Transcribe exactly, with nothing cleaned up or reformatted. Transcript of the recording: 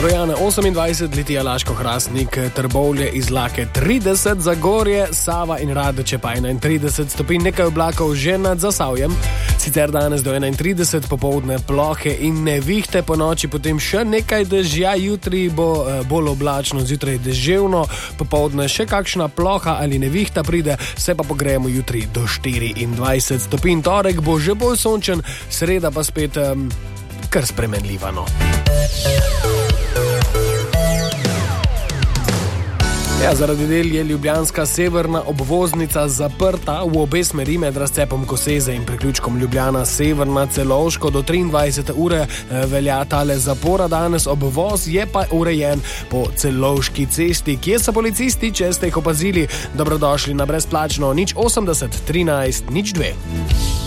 Trojane osemindvajset, Litija Laško Hrastnik, Trbovlje, Izlake trideset, Zagorje, Sava in Radeče pa enaintrideset stopinj, nekaj oblakov že nad Zasavjem. Sicer danes do enaintrideset, popoldne plohe in nevihte, po noči potem še nekaj dežja, jutri bo bolj oblačno, zjutraj deževno, popoldne še kakšna ploha ali nevihta pride, se pa pogrejemo jutri do štiriindvajset stopinj. Torek bo že bolj sončen, sreda pa spet um, kar spremenljiva, no. Ja, zaradi del je ljubljanska severna obvoznica zaprta v obe smeri med razcepom Koseze in priključkom Ljubljana Severna Celovško. Do triindvajsete ure velja tale zapora danes, obvoz je pa urejen po Celovški cesti. Kje so policisti, če ste jih opazili? Dobrodošli na brezplačno nič osemdeset trinajst nič dve.